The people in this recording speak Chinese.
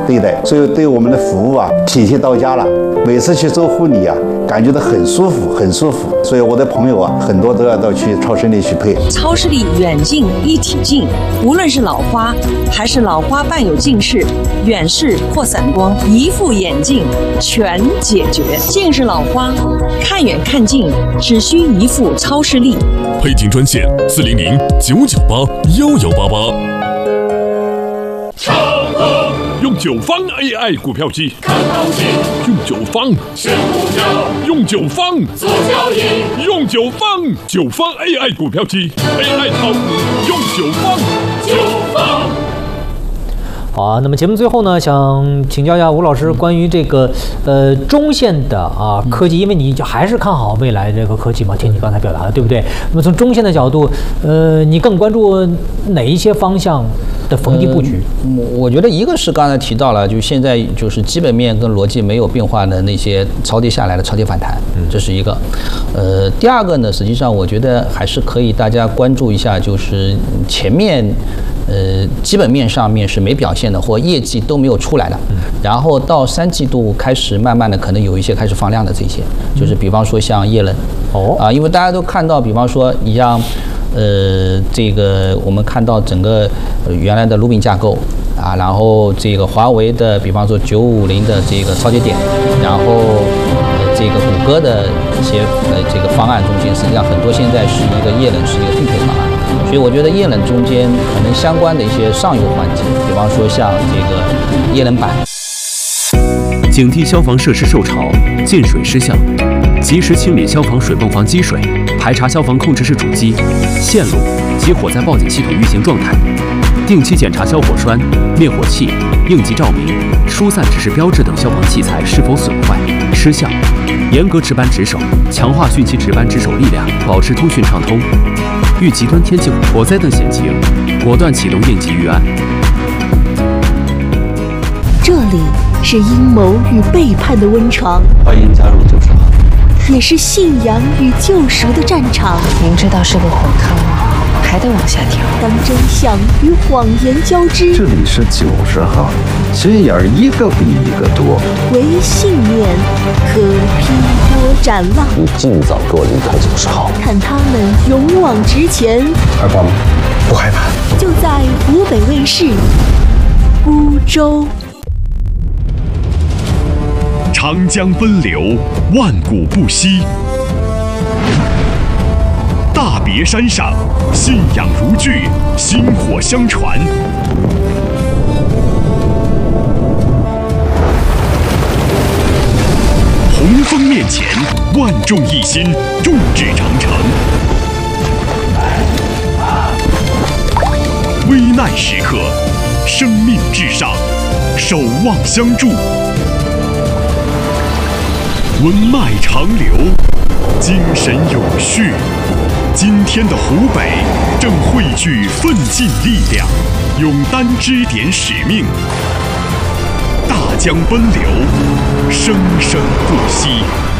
对待，所以对我们的服务啊体贴到家了。每次去做护理啊，感觉到很舒服，很舒服。所以我的朋友啊，很多都要到去超视力去配。 超视力远近一体镜，无论是老花还是老花伴有近视、远视或散光，一副眼镜全解决。近视老花看远看近，只需一副超视力。 配镜专线400-998-1188。用九方 AI 股票机，看行情；用九方选股票，用九方做交易；用九方AI 股票机 ，AI 炒股用九方。 好啊，那么节目最后呢，想请教一下吴老师关于这个中线的科技，因为你还是看好未来这个科技嘛，听你刚才表达的，对不对？那么从中线的角度，你更关注哪一些方向的逢低布局？ 我觉得一个是刚才提到了，就现在就是基本面跟逻辑没有变化的那些超跌下来的超跌反弹，这是一个。第二个呢，实际上我觉得还是可以大家关注一下，就是前面基本面上面是没表现的，或业绩都没有出来的，然后到3季度开始慢慢的可能有一些开始放量的这些，就是比方说像液冷，因为大家都看到，比方说你像这个我们看到整个原来的卢饼架构然后这个华为的比方说950的这个超节点，然后这个谷歌的一些这个方案中间，实际上很多现在是一个液冷是一个并配方案。所以我觉得液冷中间可能相关的一些上游环节，比方说像这个液冷板， 警惕消防设施受潮、进水失效，及时清理消防水泵房积水，排查消防控制室主机、线路及火灾报警系统运行状态，定期检查消火栓、灭火器、应急照明、疏散指示标志等消防器材是否损坏、失效，严格值班值守，强化汛期值班值守力量，保持通讯畅通。遇极端天气、火灾等险情，果断启动应急预案。 这里是阴谋与背叛的温床， 欢迎加入90号， 也是信仰与救赎的战场。 明知道是个火坑，还得往下跳。 当真相与谎言交织， 这里是90号，心眼一个比一个多。 唯信念可劈波斩浪。 你尽早给我离开90号， 看他们勇往直前。 害怕吗？不害怕。 就在湖北卫视孤舟。 长江奔流，万古不息。大别山上，信仰如炬，薪火相传。洪峰面前，万众一心，众志成城。危难时刻，生命至上，守望相助。文脉长流，精神永续。今天的湖北正汇聚奋进力量，勇担支点使命。大江奔流，生生不息。